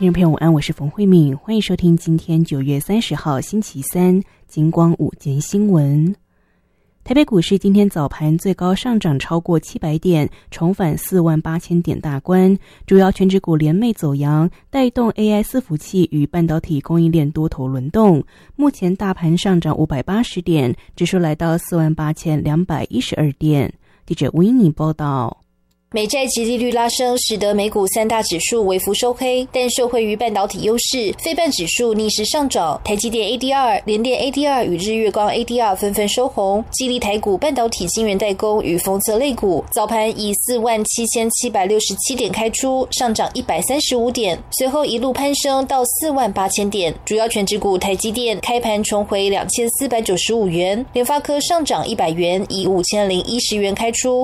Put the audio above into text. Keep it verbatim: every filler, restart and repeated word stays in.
听众朋友午安，我是冯慧敏，欢迎收听今天九月三十号星期三金光午间新闻。台北股市今天早盘最高上涨超过七百点，重返四万八千点大关，主要权值股联袂走扬，带动 A I 伺服器与半导体供应链多头轮动。目前大盘上涨五百八十点，指数来到四万八千两百一十二点。记者吴英妮报道。 美债殖利率拉升，使得美股三大指数微幅收黑，但受惠于半导体优势，费半指数逆势上涨，台积电 A D R、联电 A D R 与日月光 A D R 纷纷收红，激励台股半导体晶圆代工与封测类股早盘以四万七千七百六十七点开出，上涨一百三十五点，随后一路攀升到四万八千点。主要权值股台积电开盘重回两千四百九十五元，联发科上涨一百元，以五千零一十元开出，